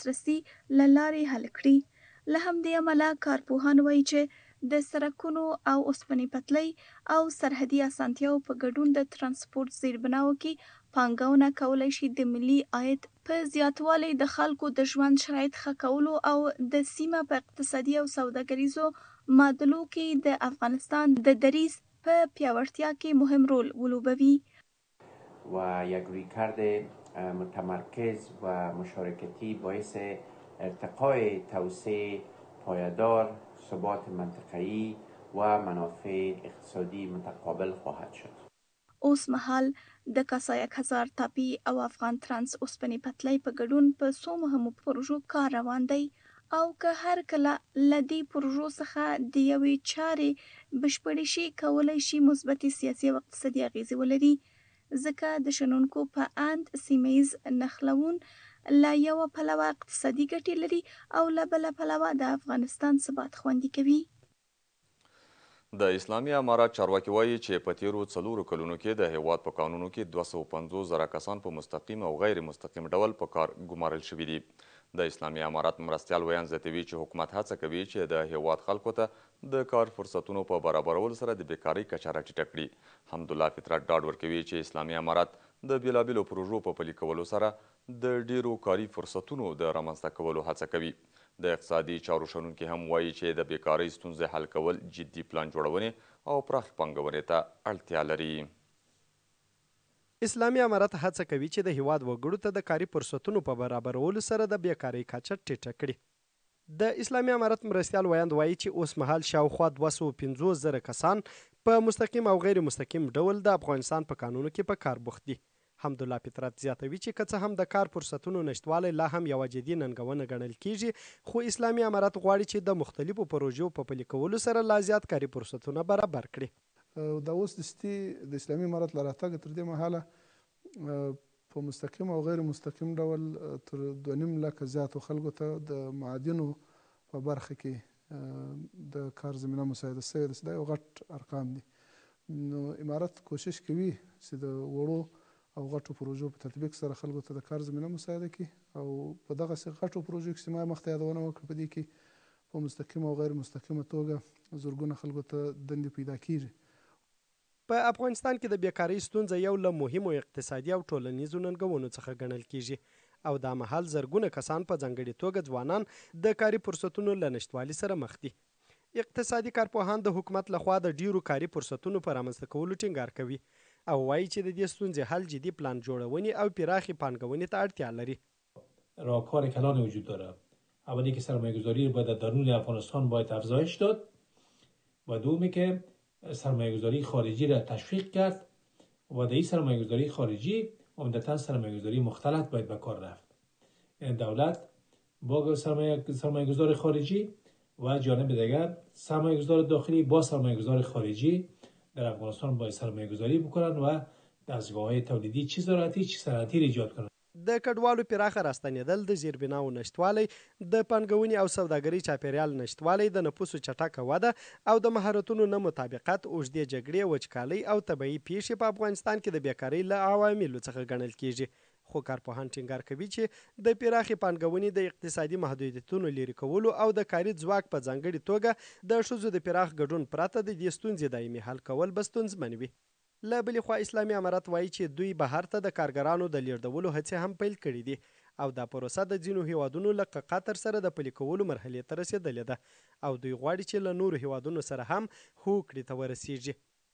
لاسرسي له لارې حل کړي. له همدې امله کارپوهان وایي چې د سړکونو او اوسپنې پټلۍ او سرحدي اسانتیاوو په ګډون د ترانسپورت زیربناوو کې پانګونه کولی شي د ملي عاید په زیاتوالي، د خلکو د ژوند شرایط ښه کولو او د سیمه په اقتصادي او سوداګریزو معادلو کې د افغانستان د دریځ په پیاوړتیا کې مهم رول ولوبوي. و یک رویکرد متمرکز و مشارکتی باعث ارتقاء توسعه پایدار، ثبات منطقه‌ای و منافع اقتصادی متقابل خواهد شد. اوس مهال د کاسا 1000 تاپي او افغان ترانس اوسپنې پټلۍ په ګډون په څو مهمو پروژو کار روان دی، او که هر کله له دې پروژو څخه د یوې چارې بشپړې شي، کولی شي مثبتې سیاسي او اقتصادي اغیزې ولري، ځکه د شنونکو په اند سیمهییز نښلون له یوه پلوه اقتصادي ګټې لري او له بله پلوه د افغانستان ثبات خوندي کوي. د اسلامي امارات چارواکي وایي چې په تیرو 4 کلونو کې د هیواد په قانونو کې 250,000 کسان په مستقیم او غیر مستقیم ډول په کار ګمارل شوي دي. د اسلامي امارات مرستیال ویان زیاتوي چې حکومت هڅه کوي چې د هیواد خلکو ته د کار فرصتونو په برابرولو سره د بیکارۍ کچه راټیټه کړي. حمدالله فطرت ډاډ ورکوي چې اسلامي امارات د بیلابیلو پروژو په پلي کولو سره د ډیرو کاري فرصتونو د رامنځته کولو هڅه کوي. د اقتصادي چارو شنونکي هم وایي چې د بیکارۍ ستونزې حل کول جدي پلان جوړونې او پراخې پانګونې ته اړتیا لري. اسلامي امارات هڅه کوي چې د هیواد وګړو ته د کاري فرصتونو په برابرولو سره د بیکارۍ کچه ټیټه کړي. د اسلامي امارات مرستیال ویاند وایي چې اوس مهال شاوخوا 250,000 کسان په مستقیم او غیر مستقیم ډول د افغانستان په قانونو کې په کار بوخت دي. حمدالله فطرت زیاتوي چې که څه هم د کار فرصتونو نشتوالی لا هم یوه جدي ننګونه ګڼل کیږي، خو اسلامي امارات غواړي چې د مختلفو پروژو په پلي کولو سره لا زیات کاري فرصتونه برابر کړي. دا اوس د اسلامي امارات له راتګه تر دې مهاله په مستقیم او غیر مستقیم ډول تر 2.5 لکه زیاتو خلکو ته د معادنو په برخه کې د کار زمینه مساعده شوې ده. دا یو غټ ارقام دي. نو امارات کوشش کوي چې د وړو او غټو پروژو په تطبیق سره خلکو ته د کار زمینه مساعده کړي، او په دغسې غټو پروژو کې چې ما مخته یادونه وکړه، په دې کې په مستقیم او غیر مستقیمه توګه زرګونه خلکو ته دندې پیدا کیږي. په افغانستان کې د بیکارۍ ستونزه یو له مهمو اقتصادي او ټولنیزو ننګونو څخه ګڼل کیږي، او دا مهال زرګونه کسان په ځانګړي توګه ځوانان د کاري فرصتونو له نشتوالي سره مخ دي. اقتصادي کارپوهان د حکومت لخوا د ډیرو کاري فرصتونو په رامنځته کولو ټینګار کوي او وایي چې د دې ستونزې حل جدي پلان جوړونې او پراخې پانګونې ته اړتیا لري. راهکار کلان وجود داره. اولی که سرمایه‌گذاری رو باید در درون افغانستان باید افزایش داد و دومی که سرمایه‌گذاری خارجی را تشویق کرد و در این سرمایه‌گذاری خارجی عمدتاً سرمایه‌گذاری مختلط باید به کار رفت. یعنی دولت با سرمایه‌گذار خارجی و جانب دیگر سرمایه‌گذار داخلی با سرمایه‌گذار خارجی در افغانستان باید سرمایه‌گذاری بکنن و دستگاه‌های تولیدی چه زراعتی چه صنعتی ایجاد کنن. د کډوالو پراخه راستنېدل، د زیربناو نشتوالی، د پانګونې او سوداګرۍ چاپیریال نشتوالی، د نفوسو چټکه وده او د مهارتونو نه مطابقت، اوږدې جګړې، وچکالۍ او طبیعي پیښې په افغانستان کې د بیکارۍ له عواملو څخه ګڼل کیږي. خو کارپوهان ټینګار کوي چې د پراخې پانګونې، د اقتصادي محدودیتونو لرې کولو او د کاري ځواک په ځانګړي توګه د ښځو د پراخ ګډون پرته د دې ستونزې دایمي حل کول به ستونزمن وي. له بلې خوا اسلامي امارات وایي چې دوی بهر ته د کارګرانو د لیږدولو هڅې هم پیل کړي دي، او دا پروسه د ځینو هیوادونو له قطر سره د پلي کولو مرحلې ته رسېدلې ده، او دوی غواړي چې له نورو هیوادونو سره هم هوکړې ته ورسیږي.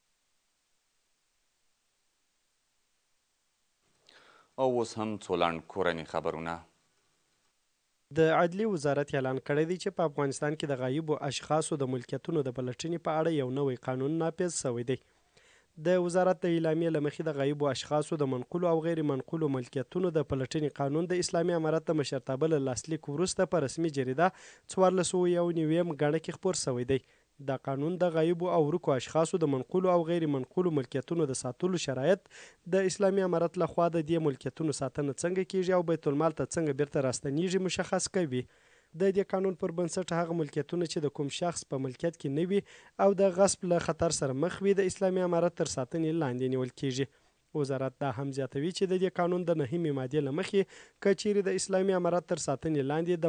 او اوس هم څو لنډ کورني خبرونه. د عدلي وزارت اعلان کړی دی چې په افغانستان کې د غایبو اشخاصو د ملکیتونو د پلټنې په اړه یو نوی قانون نافذ شوی دی. د وزارت د اعلامیې له مخې د غایبو اشخاصو د منقولو او غیر منقولو ملکیتونو د پلټنې قانون د اسلامي امارت د مشرتابه له لاسلیک وروسته په رسمي جریده 1491 ګڼه کې خپور شوی دی. دا قانون د غایبو او ورکو اشخاصو د منقولو او غیر منقولو ملکیتونو د ساتلو شرایط، د اسلامي امارت لخوا د دې ملکیتونو ساتنه څنګه کیږي او بیت المال ته څنګه بیرته راستنیږي مشخص کوي. د دې قانون پر بنسټ هغه ملکیتونه چې د کوم شخص په ملکیت کې نه وي او د غصب له خطر سره مخ وي د اسلامي امارت تر ساتنې لاندې نیول کیږي. وزارت دا هم زیاتوي چې د دې قانون د 9مې مادې له مخې که چیرې د اسلامي امارت تر ساتنې لاندې د